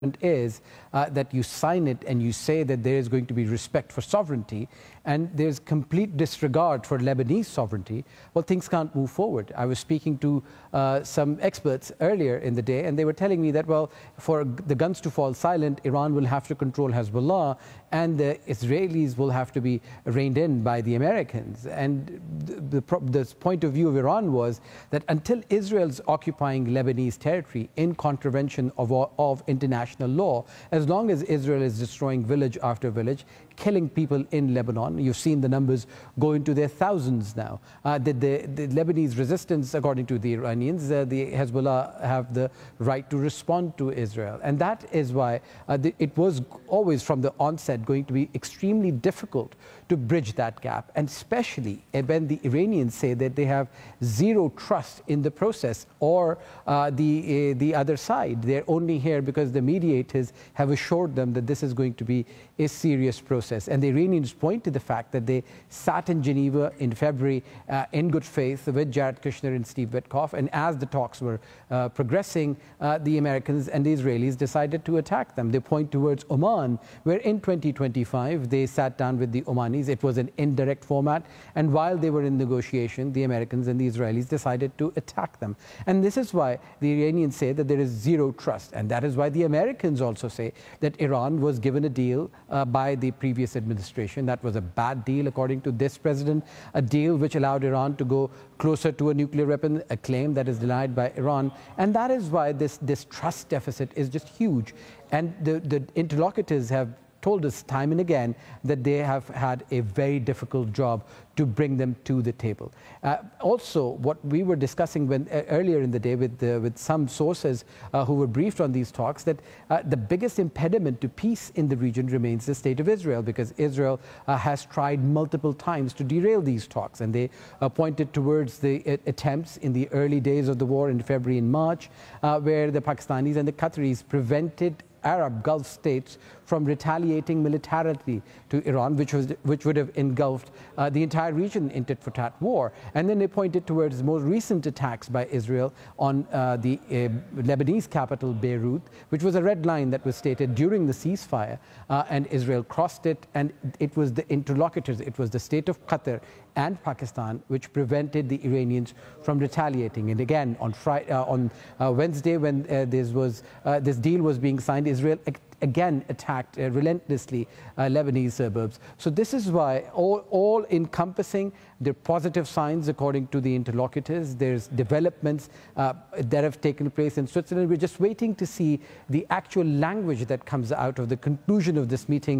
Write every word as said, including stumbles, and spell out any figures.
is uh, that you sign it and you say that there is going to be respect for sovereignty and there's complete disregard for Lebanese sovereignty, well, things can't move forward. I was speaking to uh, some experts earlier in the day and they were telling me that, well, for the guns to fall silent, Iran will have to control Hezbollah and the Israelis will have to be reined in by the Americans. And the, the, the point of view of Iran was that until Israel's occupying Lebanese territory in contravention of, of international law, as long as Israel is destroying village after village, killing people in Lebanon, you've seen the numbers go into their thousands now. Uh, the, the, the Lebanese resistance, according to the Iranians, uh, the Hezbollah have the right to respond to Israel. And that is why uh, the, it was always from the onset going to be extremely difficult to bridge that gap. And especially when the Iranians say that they have zero trust in the process or uh, the, uh, the other side. They're only here because the mediators have assured them that this is going to be a serious process. And the Iranians point to the fact that they sat in Geneva in February uh, in good faith with Jared Kushner and Steve Witkoff. And as the talks were uh, progressing, uh, the Americans and the Israelis decided to attack them. They point towards Oman, where in twenty twenty-five, they sat down with the Omanis. It was an indirect format. And while they were in negotiation, the Americans and the Israelis decided to attack them. And this is why the Iranians say that there is zero trust. And that is why the Americans also say that Iran was given a deal uh, by the previous administration. That was a bad deal, according to this president, a deal which allowed Iran to go closer to a nuclear weapon, a claim that is denied by Iran. And that is why this, this trust deficit is just huge. And the, the interlocutors have told us time and again that they have had a very difficult job to bring them to the table. Uh, also, what we were discussing when, uh, earlier in the day with, uh, with some sources uh, who were briefed on these talks, that uh, the biggest impediment to peace in the region remains the state of Israel, because Israel uh, has tried multiple times to derail these talks. And they uh, pointed towards the uh, attempts in the early days of the war in February and March, uh, where the Pakistanis and the Qataris prevented Arab Gulf states from retaliating militarily to Iran, which was which would have engulfed uh, the entire region in tit-for-tat war. And then they pointed towards more recent attacks by Israel on uh, the uh, Lebanese capital, Beirut, which was a red line that was stated during the ceasefire, uh, and Israel crossed it, and it was the interlocutors, it was the state of Qatar and Pakistan which prevented the Iranians from retaliating. And again, on Friday, uh, on uh, Wednesday, when uh, this was uh, this deal was being signed, Israel again attacked uh, relentlessly uh, Lebanese suburbs. So this is why all, all encompassing the positive signs, according to the interlocutors. There's developments uh, that have taken place in Switzerland. We're just waiting to see the actual language that comes out of the conclusion of this meeting